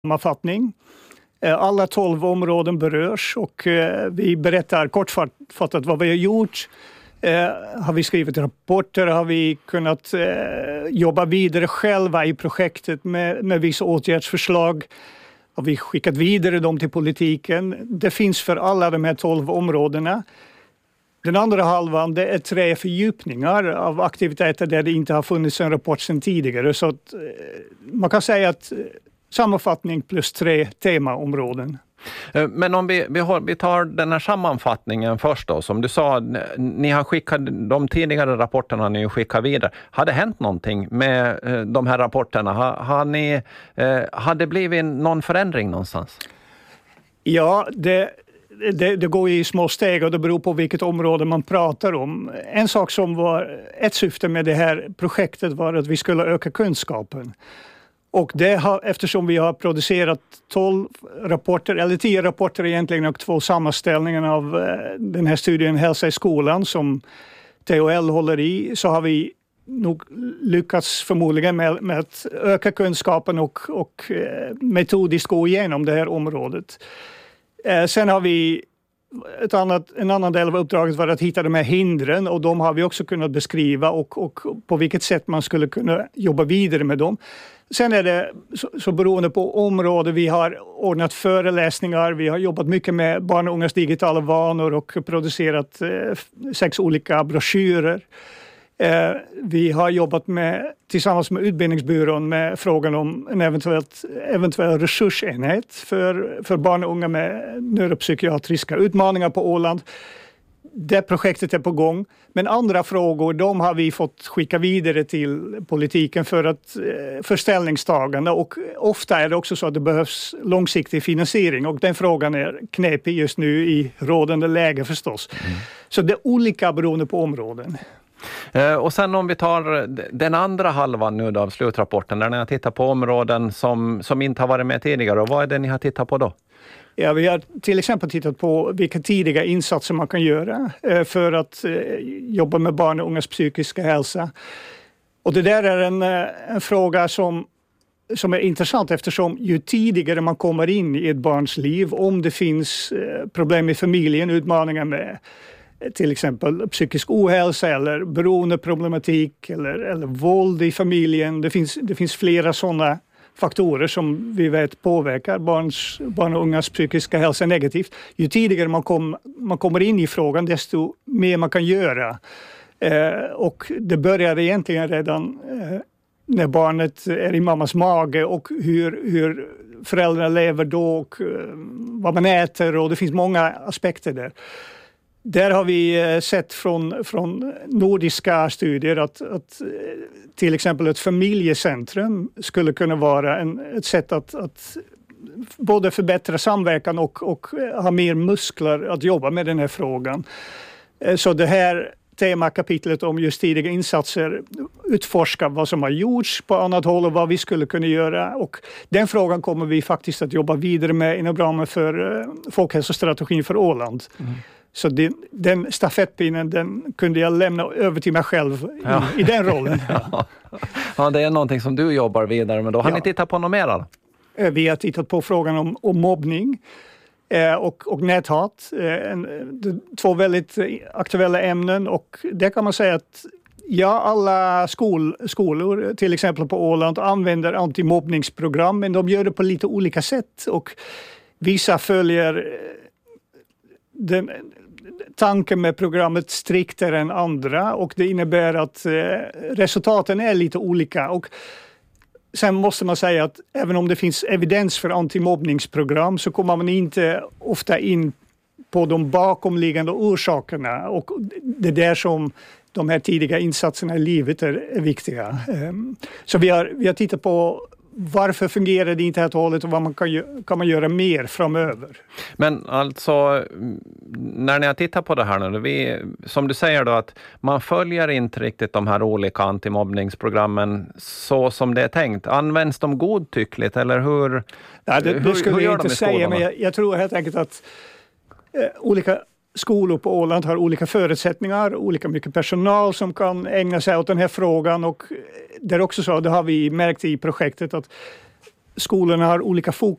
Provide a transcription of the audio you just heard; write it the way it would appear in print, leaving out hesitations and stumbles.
sammanfattning. Alla 12 områden berörs och vi berättar kortfattat vad vi har gjort. Har vi skrivit rapporter, har vi kunnat jobba vidare själva i projektet med vissa åtgärdsförslag. Har vi skickat vidare dem till politiken. Det finns för alla de här 12 områdena. Den andra halvan, det är 3 fördjupningar av aktiviteter där det inte har funnits en rapport sedan tidigare. Så att, man kan säga att sammanfattning plus 3 temaområden. Men om vi tar den här sammanfattningen först då. Som du sa, ni har skickat de tidigare rapporterna ni skickar vidare. Har det hänt någonting med de här rapporterna? Har det blivit någon förändring någonstans? Ja, det går i små steg och det beror på vilket område man pratar om. En sak som var ett syfte med det här projektet var att vi skulle öka kunskapen. Och eftersom vi har producerat 12 rapporter, eller 10 rapporter egentligen och 2 sammanställningar av den här studien Hälsa i skolan som THL håller i, så har vi nog lyckats förmodligen med att öka kunskapen och metodiskt gå igenom det här området. Sen har vi en annan del av uppdraget var att hitta de här hindren och de har vi också kunnat beskriva och på vilket sätt man skulle kunna jobba vidare med dem. Sen är det så beroende på område. Vi har ordnat föreläsningar, vi har jobbat mycket med barn och ungas digitala vanor och producerat 6 olika broschyrer. Vi har jobbat tillsammans med Utbildningsbyrån med frågan om en eventuell resursenhet för barn och unga med neuropsykiatriska utmaningar på Åland. Det projektet är på gång. Men andra frågor, de har vi fått skicka vidare till politiken för ställningstagande. Och ofta är det också så att det behövs långsiktig finansiering. Och den frågan är knepig just nu i rådande läge förstås. Så det är olika beroende på områden. Och sen om vi tar den andra halvan nu då av slutrapporten, där ni har tittat på områden som inte har varit med tidigare. Och vad är det ni har tittat på då? Ja, vi har till exempel tittat på vilka tidiga insatser man kan göra för att jobba med barn och ungas psykiska hälsa. Och det där är en fråga som är intressant eftersom ju tidigare man kommer in i ett barns liv, om det finns problem i familjen, utmaningar med till exempel psykisk ohälsa eller beroendeproblematik eller våld i familjen. Det finns flera sådana faktorer som vi vet påverkar barn och ungas psykiska hälsa negativt. Ju tidigare man kommer in i frågan, desto mer man kan göra. Och det börjar egentligen redan när barnet är i mammas mage och hur föräldrar lever då och vad man äter, och det finns många aspekter där. Där har vi sett från nordiska studier att till exempel ett familjecentrum skulle kunna vara ett sätt att både förbättra samverkan och ha mer muskler att jobba med den här frågan. Så det här temakapitlet om just tidiga insatser utforskar vad som har gjorts på annat håll och vad vi skulle kunna göra. Och den frågan kommer vi faktiskt att jobba vidare med inom ramen för folkhälsostrategin för Åland. Så den stafettpinnen, den kunde jag lämna över till mig själv i den rollen. Ja, det är någonting som du jobbar vidare med då. Har ni tittat på något mer då? Vi har tittat på frågan om mobbning och näthat. 2 väldigt aktuella ämnen, och det kan man säga att alla skolor till exempel på Åland använder antimobbningsprogram, men de gör det på lite olika sätt, och vissa följer tanken med programmet striktare än andra, och det innebär att resultaten är lite olika. Och sen måste man säga att även om det finns evidens för antimobbningsprogram så kommer man inte ofta in på de bakomliggande orsakerna, och det är där som de här tidiga insatserna i livet är viktiga. Så vi har tittat på varför fungerar det inte helt och hållet och vad kan man göra mer framöver. Men alltså, när ni har tittat på det här nu, som du säger då, att man följer inte riktigt de här olika antimobbningsprogrammen så som det är tänkt. Används de godtyckligt eller hur? Ja, det skulle jag inte säga, men jag tror helt enkelt att olika skolor på Åland har olika förutsättningar, olika mycket personal som kan ägna sig åt den här frågan, och det är också så, det har vi märkt i projektet, att skolorna har olika fokus